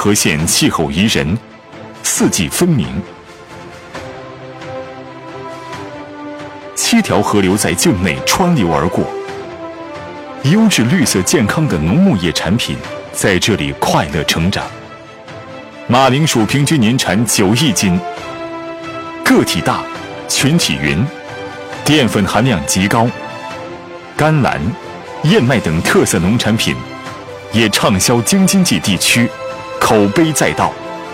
河县气候宜人，四季分明，7条河流在境内穿流而过，优质绿色健康的农牧业产品在这里快乐成长。马铃薯平均年产9亿斤，个体大，群体匀，淀粉含量极高。甘蓝、燕麦等特色农产品也畅销京津冀地区，口碑载道。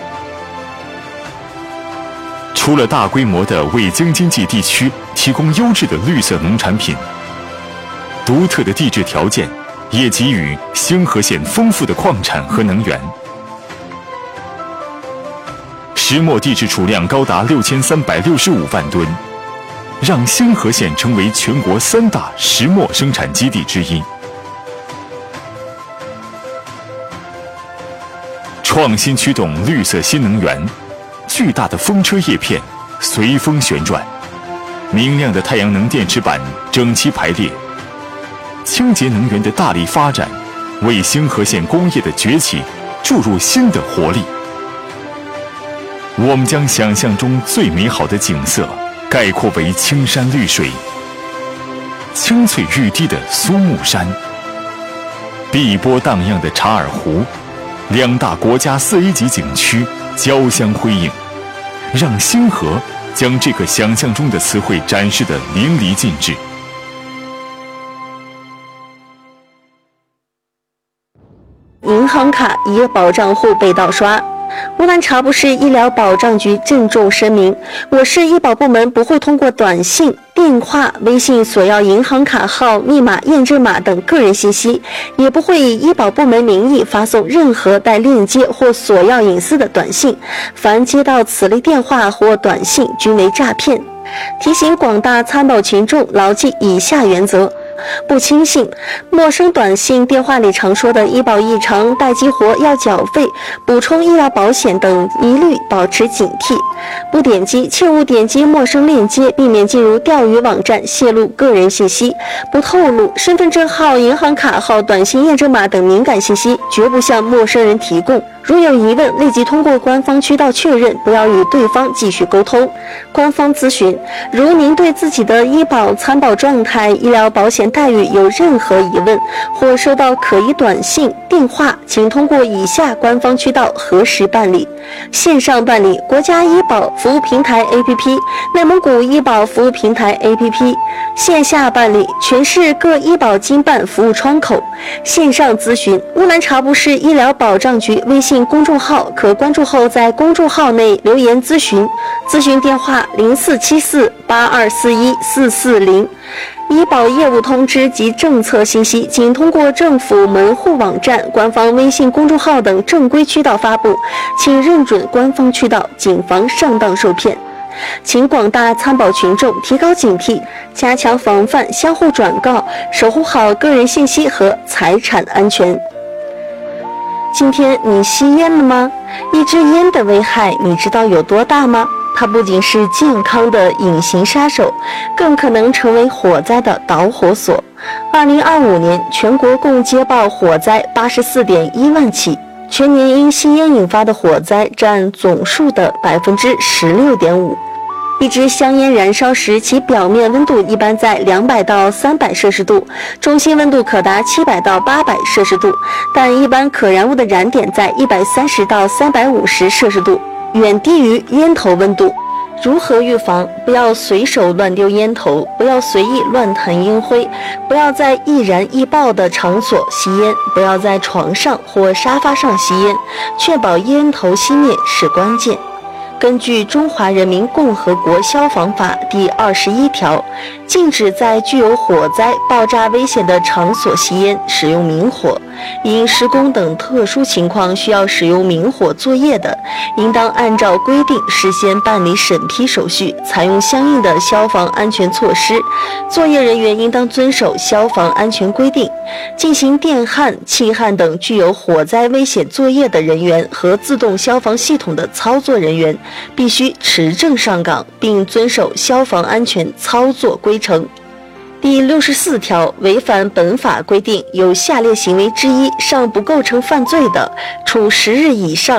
除了大规模的为京津冀地区提供优质的绿色农产品，独特的地质条件也给予兴和县丰富的矿产和能源。石墨地质储量高达6365万吨，让兴和县成为全国3大石墨生产基地之一。创新驱动绿色新能源，巨大的风车叶片随风旋转，明亮的太阳能电池板整齐排列，清洁能源的大力发展，为兴和县工业的崛起注入新的活力。我们将想象中最美好的景色概括为青山绿水、青翠欲滴的苏木山、碧波荡漾的察尔湖，2大国家4A级景区交相辉映，让兴和将这个想象中的词汇展示得淋漓尽致。 银行卡以保账户被盗刷。乌兰察布市医疗保障局郑重声明，我市医保部门不会通过短信、电话、微信索要银行卡号、密码、验证码等个人信息，也不会以医保部门名义发送任何带链接或索要隐私的短信，凡接到此类电话或短信均为诈骗。提醒广大参保群众牢记以下原则：不轻信陌生短信、电话里常说的医保异常、待激活、要缴费、补充医疗保险等，一律保持警惕。不点击，切勿点击陌生链接，避免进入钓鱼网站泄露个人信息。不透露身份证号、银行卡号、短信验证码等敏感信息，绝不向陌生人提供。如有疑问，立即通过官方渠道确认，不要与对方继续沟通。官方咨询：如您对自己的医保参保状态、医疗保险待遇有任何疑问，或收到可疑短信、电话，请通过以下官方渠道核实办理：线上办理国家医保服务平台 APP、内蒙古医保服务平台 APP；线下办理全市各医保经办服务窗口；线上咨询乌兰察布市医疗保障局微信公众号，可关注后在公众号内留言咨询，咨询电话047482414404。医保业务通知及政策信息仅通过政府门户网站、官方微信公众号等正规渠道发布，请认准官方渠道，谨防上当受骗。请广大参保群众提高警惕，加强防范相互转告，守护好个人信息和财产安全。今天你吸烟了吗？一支烟的危害你知道有多大吗？它不仅是健康的隐形杀手，更可能成为火灾的导火索。2025年，全国共接报火灾84.1万起，全年因吸烟引发的火灾占总数的16.5%。一支香烟燃烧时，其表面温度一般在200到300摄氏度，中心温度可达700到800摄氏度，但一般可燃物的燃点在130到350摄氏度，远低于烟头温度。如何预防？不要随手乱丢烟头，不要随意乱弹烟灰，不要在易燃易爆的场所吸烟，不要在床上或沙发上吸烟，确保烟头熄灭是关键。根据《中华人民共和国消防法》第21条，禁止在具有火灾、爆炸危险的场所吸烟、使用明火。因施工等特殊情况需要使用明火作业的，应当按照规定事先办理审批手续，采用相应的消防安全措施。作业人员应当遵守消防安全规定。进行电焊、气焊等具有火灾危险作业的人员和自动消防系统的操作人员，必须持证上岗，并遵守消防安全操作规程。第64条，违反本法规定有下列行为之一尚不构成犯罪的，处10日以上